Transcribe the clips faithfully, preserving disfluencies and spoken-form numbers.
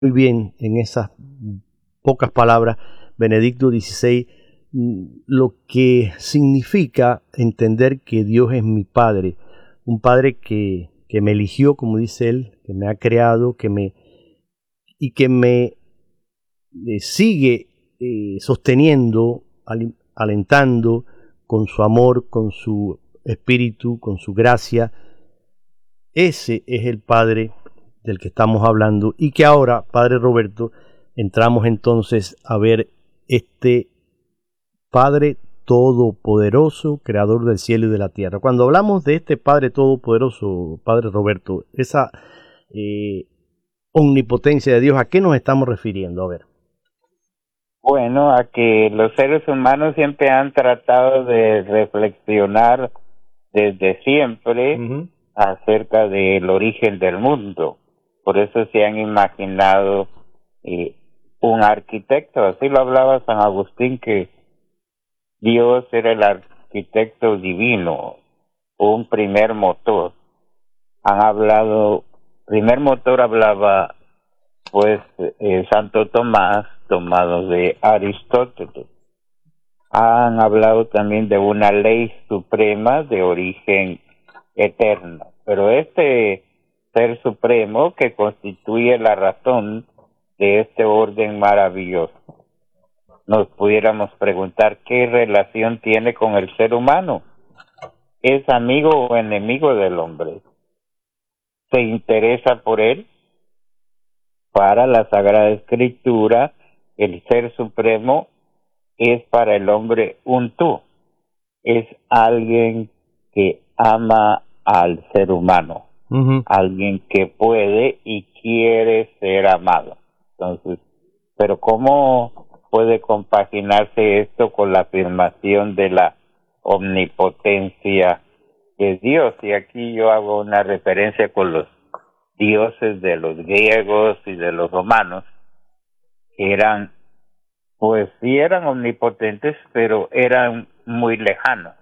muy bien en esas pocas palabras, Benedicto dieciséis, lo que significa entender que Dios es mi Padre, un Padre que, que me eligió, como dice él, que me ha creado, que me y que me eh, sigue eh, sosteniendo, al, alentando con su amor, con su espíritu, con su gracia. Ese es el Padre del que estamos hablando y que ahora, Padre Roberto, entramos entonces a ver este Padre todopoderoso, creador del cielo y de la tierra. Cuando hablamos de este Padre todopoderoso, Padre Roberto, esa eh, omnipotencia de Dios, ¿a qué nos estamos refiriendo? A ver. Bueno, a que los seres humanos siempre han tratado de reflexionar desde siempre uh-huh. acerca del origen del mundo. Por eso se han imaginado eh, un arquitecto, así lo hablaba San Agustín, que Dios era el arquitecto divino, un primer motor. Han hablado, primer motor hablaba pues eh, Santo Tomás, tomado de Aristóteles. Han hablado también de una ley suprema de origen eterno, pero este ser supremo que constituye la razón de este orden maravilloso, nos pudiéramos preguntar qué relación tiene con el ser humano. ¿Es amigo o enemigo del hombre? ¿Se interesa por él? Para la Sagrada Escritura, el Ser Supremo es para el hombre un tú. Es alguien que ama al ser humano. Uh-huh. Alguien que puede y quiere ser amado. Entonces, pero ¿cómo puede compaginarse esto con la afirmación de la omnipotencia de Dios? Y aquí yo hago una referencia con los dioses de los griegos y de los romanos, que eran, pues sí eran omnipotentes, pero eran muy lejanos.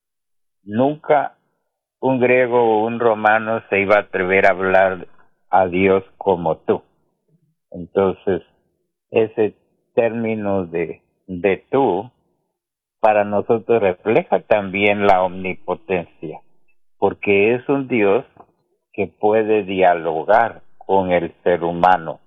Nunca un griego o un romano se iba a atrever a hablar a Dios como tú. Entonces, ese término de, de tú, para nosotros refleja también la omnipotencia, porque es un Dios que puede dialogar con el ser humano,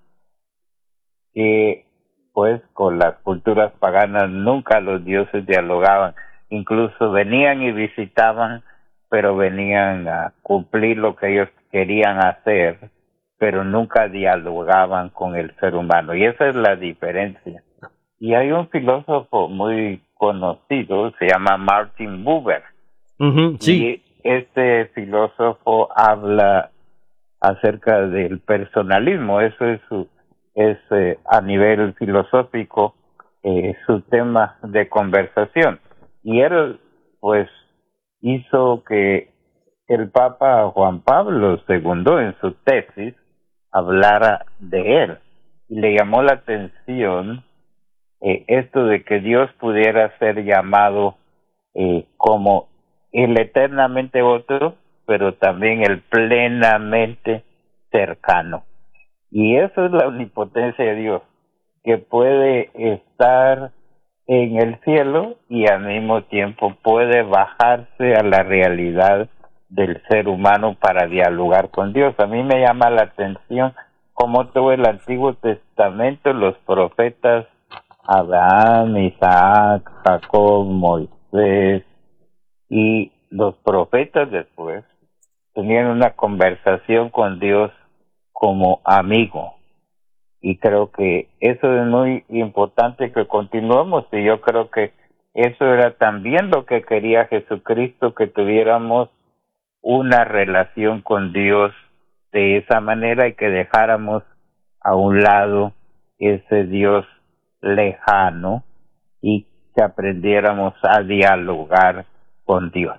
que pues con las culturas paganas nunca los dioses dialogaban, incluso venían y visitaban, pero venían a cumplir lo que ellos querían hacer, pero nunca dialogaban con el ser humano, y esa es la diferencia. Y hay un filósofo muy conocido, se llama Martin Buber, uh-huh, sí. y este filósofo habla acerca del personalismo. Eso es su, es eh, a nivel filosófico eh, su tema de conversación, y él pues hizo que el Papa Juan Pablo segundo en su tesis hablara de él, y le llamó la atención eh, esto de que Dios pudiera ser llamado eh, como el eternamente otro, pero también el plenamente cercano. Y eso es la omnipotencia de Dios, que puede estar en el cielo y al mismo tiempo puede bajarse a la realidad del ser humano para dialogar con Dios. A mí me llama la atención cómo todo el Antiguo Testamento, los profetas Abraham, Isaac, Jacob, Moisés y los profetas después tenían una conversación con Dios como amigo, y creo que eso es muy importante que continuemos, y yo creo que eso era también lo que quería Jesucristo, que tuviéramos una relación con Dios de esa manera y que dejáramos a un lado ese Dios lejano y que aprendiéramos a dialogar con Dios.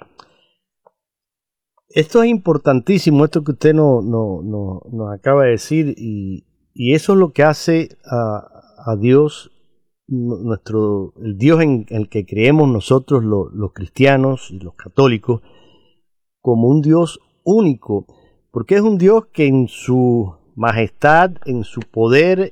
Esto es importantísimo, esto que usted nos no, no, nos acaba de decir, y, y eso es lo que hace a, a Dios, nuestro, el Dios en el que creemos nosotros los, los cristianos y los católicos, como un Dios único, porque es un Dios que en su majestad, en su poder